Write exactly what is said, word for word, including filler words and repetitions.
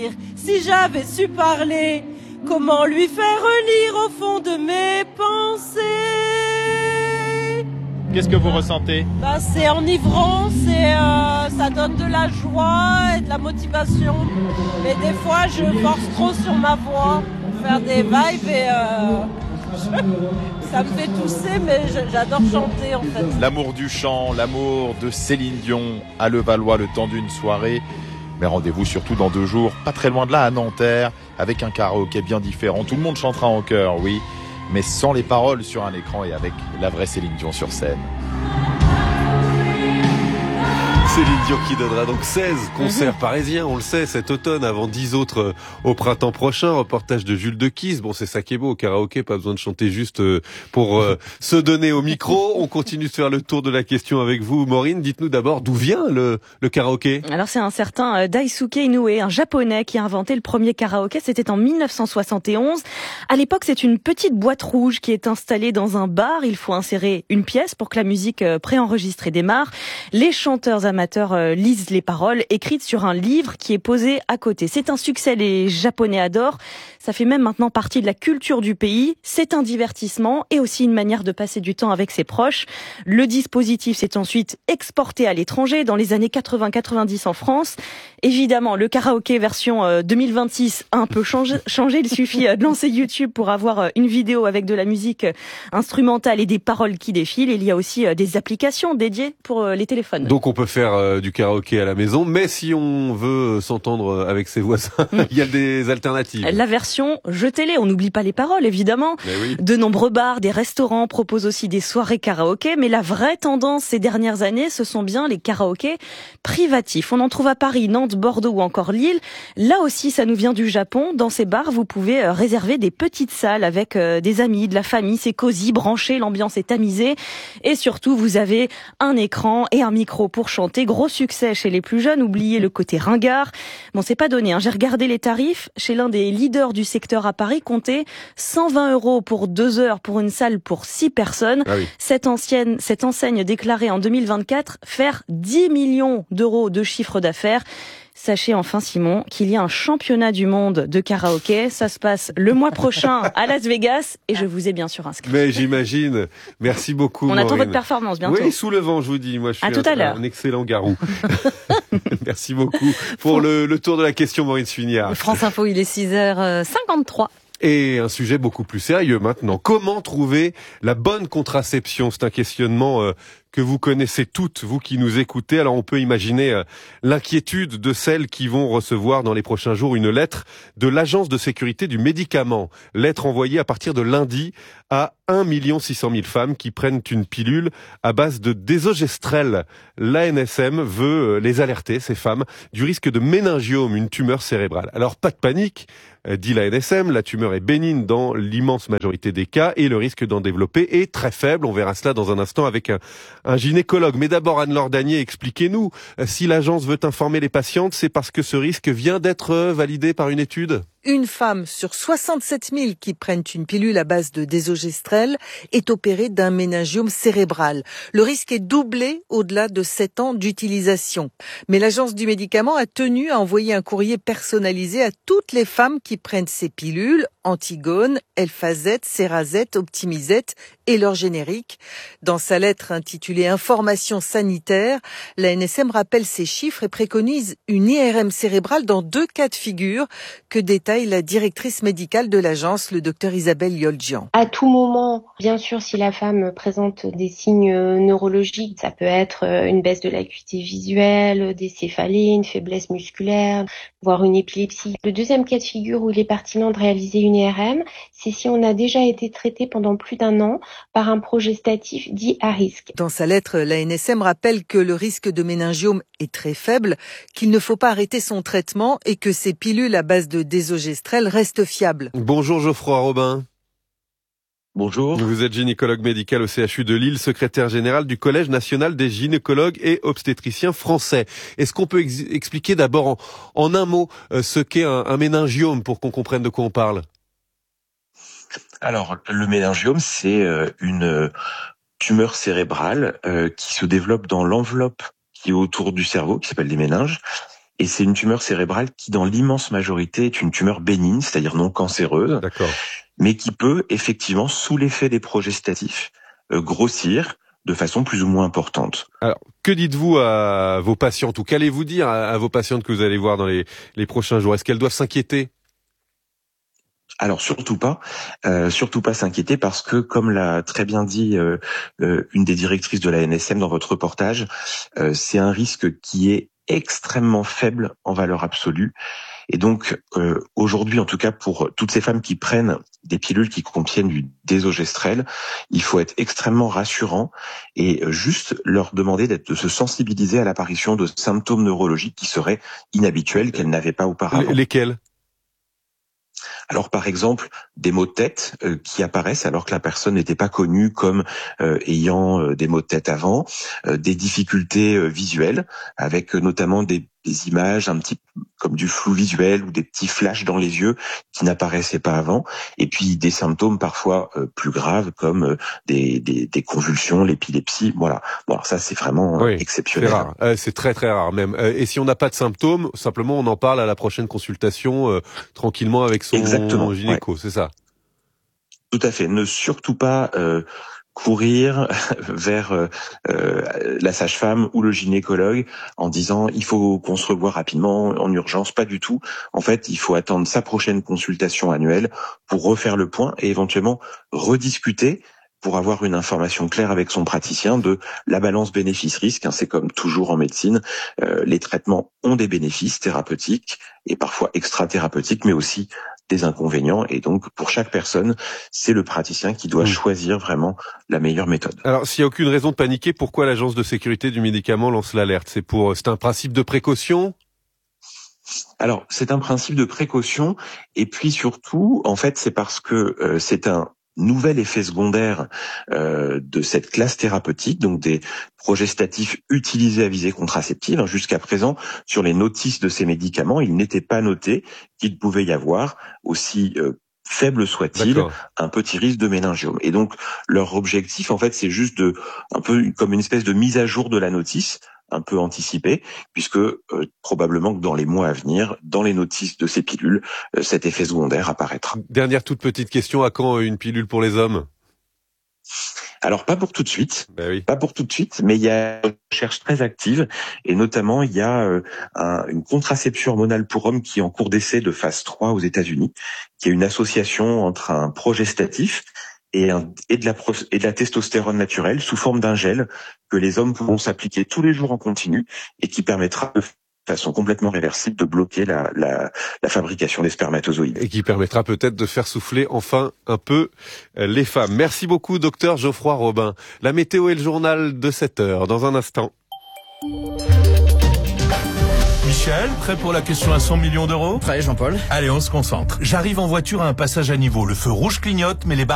Si j'avais su parler, comment lui faire lire au fond de mes pensées? Qu'est-ce que vous ressentez? Bah, c'est enivrant, c'est, euh, ça donne de la joie et de la motivation. Mais des fois, je force trop sur ma voix pour faire des vibes et euh, ça me fait tousser, mais j'adore chanter en fait. L'amour du chant, l'amour de Céline Dion à Levallois le temps d'une soirée. Mais rendez-vous surtout dans deux jours, pas très loin de là, à Nanterre, avec un karaoké bien différent. Tout le monde chantera en chœur, oui, mais sans les paroles sur un écran et avec la vraie Céline Dion sur scène. Céline Dion qui donnera donc seize concerts mmh. parisiens, on le sait, cet automne, avant dix autres au printemps prochain. Reportage de Jules Dequisse. Bon, c'est ça qui est beau au karaoké, pas besoin de chanter juste pour euh, se donner au micro. On continue de faire le tour de la question avec vous, Maureen. Dites-nous d'abord d'où vient le, le karaoké. Alors c'est un certain Daisuke Inoue, un japonais qui a inventé le premier karaoké. C'était en mille neuf cent soixante et onze. À l'époque, c'est une petite boîte rouge qui est installée dans un bar. Il faut insérer une pièce pour que la musique préenregistrée démarre. Les chanteurs amateurs lisent les paroles écrites sur un livre qui est posé à côté. C'est un succès, les Japonais adorent. Ça fait même maintenant partie de la culture du pays. C'est un divertissement et aussi une manière de passer du temps avec ses proches. Le dispositif s'est ensuite exporté à l'étranger dans les années quatre-vingts quatre-vingt-dix en France. Évidemment, le karaoké version deux mille vingt-six a un peu changé. changé. Il suffit de lancer YouTube pour avoir une vidéo avec de la musique instrumentale et des paroles qui défilent. Il y a aussi des applications dédiées pour les téléphones. Donc on peut faire euh, du karaoké à la maison, mais si on veut s'entendre avec ses voisins, mm. il y a des alternatives. La version jetez-les, on n'oublie pas les paroles évidemment. Oui. De nombreux bars, des restaurants proposent aussi des soirées karaoké, mais la vraie tendance ces dernières années, ce sont bien les karaokés privatifs. On en trouve à Paris, Nantes, Bordeaux ou encore Lille. Là aussi, ça nous vient du Japon. Dans ces bars, vous pouvez réserver des petites salles avec des amis, de la famille. C'est cosy, branché, l'ambiance est tamisée. Et surtout, vous avez un écran et un micro pour chanter. Gros succès chez les plus jeunes. Oubliez le côté ringard. Bon, c'est pas donné, hein. J'ai regardé les tarifs. Chez l'un des leaders du secteur à Paris, comptez cent vingt euros pour deux heures pour une salle pour six personnes. Ah oui. Cette ancienne, cette enseigne déclarait en deux mille vingt-quatre faire dix millions d'euros de chiffre d'affaires. Sachez enfin, Simon, qu'il y a un championnat du monde de karaoké. Ça se passe le mois prochain à Las Vegas et je vous ai bien sûr inscrit. Mais j'imagine. Merci beaucoup, On Maureen. attend votre performance bientôt. Oui, sous le vent, je vous dis. Moi, je suis à tout un, à l'heure. un excellent garou. Merci beaucoup pour le, le tour de la question, Maureen Sfiniard. France Info, il est six heures cinquante-trois. Et un sujet beaucoup plus sérieux maintenant. Comment trouver la bonne contraception? C'est un questionnement euh, que vous connaissez toutes, vous qui nous écoutez. Alors on peut imaginer euh, l'inquiétude de celles qui vont recevoir dans les prochains jours une lettre de l'Agence de sécurité du médicament. Lettre envoyée à partir de lundi à un million six cent mille femmes qui prennent une pilule à base de désogestrel. L'A N S M veut les alerter, ces femmes, du risque de méningiome, une tumeur cérébrale. Alors pas de panique, dit l'A N S M, la tumeur est bénigne dans l'immense majorité des cas et le risque d'en développer est très faible. On verra cela dans un instant avec un, un gynécologue. Mais d'abord, Anne-Laure Danier, expliquez-nous, si l'agence veut informer les patientes, c'est parce que ce risque vient d'être validé par une étude ? Une femme sur soixante-sept mille qui prennent une pilule à base de désogestrel est opérée d'un méningiome cérébral. Le risque est doublé au-delà de sept ans d'utilisation. Mais l'agence du médicament a tenu à envoyer un courrier personnalisé à toutes les femmes qui prennent ces pilules, Antigone, Elfazette, Cerazette, Optimizette et leur générique. Dans sa lettre intitulée Information sanitaire, la N S M rappelle ces chiffres et préconise une I R M cérébrale dans deux cas de figure que détaille la directrice médicale de l'agence, le docteur Isabelle Yoljian. À tout moment, bien sûr, si la femme présente des signes neurologiques, ça peut être une baisse de l'acuité visuelle, des céphalées, une faiblesse musculaire, voire une épilepsie. Le deuxième cas de figure où il est pertinent de réaliser une I R M, c'est si on a déjà été traité pendant plus d'un an par un progestatif dit à risque. Dans sa lettre, la N S M rappelle que le risque de méningiome est très faible, qu'il ne faut pas arrêter son traitement et que ces pilules à base de désogestrel restent fiables. Bonjour Geoffroy Robin. Bonjour. Vous êtes gynécologue médical au C H U de Lille, secrétaire général du Collège national des gynécologues et obstétriciens français. Est-ce qu'on peut ex- expliquer d'abord en, en un mot euh, ce qu'est un, un méningiome pour qu'on comprenne de quoi on parle ? Alors, le méningiome, c'est euh, une tumeur cérébrale euh, qui se développe dans l'enveloppe qui est autour du cerveau, qui s'appelle les méninges, Et c'est une tumeur cérébrale qui, dans l'immense majorité, est une tumeur bénigne, c'est-à-dire non cancéreuse, D'accord. mais qui peut effectivement, sous l'effet des progestatifs, euh, grossir de façon plus ou moins importante. Alors, que dites-vous à vos patientes, ou qu'allez-vous dire à, à vos patientes que vous allez voir dans les, les prochains jours? Est-ce qu'elles doivent s'inquiéter? Alors surtout pas, euh, surtout pas s'inquiéter parce que, comme l'a très bien dit euh, euh, une des directrices de la N S M dans votre reportage, euh, c'est un risque qui est extrêmement faible en valeur absolue. Et donc euh, aujourd'hui, en tout cas pour toutes ces femmes qui prennent des pilules qui contiennent du désogestrel, il faut être extrêmement rassurant et juste leur demander d'être, de se sensibiliser à l'apparition de symptômes neurologiques qui seraient inhabituels, qu'elles n'avaient pas auparavant. Lesquels? Alors par exemple, des maux de tête euh, qui apparaissent alors que la personne n'était pas connue comme euh, ayant euh, des maux de tête avant, euh, des difficultés euh, visuelles avec euh, notamment des, des images un petit comme du flou visuel ou des petits flashs dans les yeux qui n'apparaissaient pas avant, et puis des symptômes parfois euh, plus graves comme euh, des, des, des convulsions, l'épilepsie. Voilà. Bon, alors ça c'est vraiment euh, Oui, exceptionnel. C'est rare, euh, c'est très très rare même. Euh, et si on n'a pas de symptômes, simplement on en parle à la prochaine consultation euh, tranquillement avec son Exactement, gynéco, ouais. C'est ça? Tout à fait. Ne surtout pas euh, courir vers euh, euh, la sage-femme ou le gynécologue en disant il faut qu'on se revoie rapidement en urgence. Pas du tout. En fait, il faut attendre sa prochaine consultation annuelle pour refaire le point et éventuellement rediscuter pour avoir une information claire avec son praticien de la balance bénéfice-risque. C'est comme toujours en médecine, euh, les traitements ont des bénéfices thérapeutiques et parfois extra-thérapeutiques, mais aussi des inconvénients. Et donc, pour chaque personne, c'est le praticien qui doit mmh. choisir vraiment la meilleure méthode. Alors, s'il n'y a aucune raison de paniquer, pourquoi l'Agence de sécurité du médicament lance l'alerte? C'est pour, c'est un principe de précaution? Alors, c'est un principe de précaution. Et puis surtout, en fait, c'est parce que euh, c'est un nouvel effet secondaire euh, de cette classe thérapeutique, donc des progestatifs utilisés à visée contraceptive. Jusqu'à présent, sur les notices de ces médicaments, il n'était pas noté qu'il pouvait y avoir, aussi euh, faible soit-il, D'accord. un petit risque de méningiome. Et donc, leur objectif, en fait, c'est juste de, un peu comme une espèce de mise à jour de la notice, un peu anticipé, puisque euh, probablement que dans les mois à venir, dans les notices de ces pilules, euh, cet effet secondaire apparaîtra. Dernière toute petite question, à quand une pilule pour les hommes? Alors pas pour tout de suite, ben oui. pas pour tout de suite, mais il y a une recherche très active et notamment il y a euh, un, une contraception hormonale pour hommes qui est en cours d'essai de phase trois aux États-Unis, qui est une association entre un progestatif et, un, et, de la, et de la testostérone naturelle sous forme d'un gel que les hommes pourront s'appliquer tous les jours en continu et qui permettra de façon complètement réversible de bloquer la, la, la fabrication des spermatozoïdes. Et qui permettra peut-être de faire souffler enfin un peu les femmes. Merci beaucoup, docteur Geoffroy Robin. La météo et le journal de sept heures dans un instant. Michel, prêt pour la question à cent millions d'euros? Prêt, Jean-Paul. Allez, on se concentre. J'arrive en voiture à un passage à niveau. Le feu rouge clignote, mais les barrières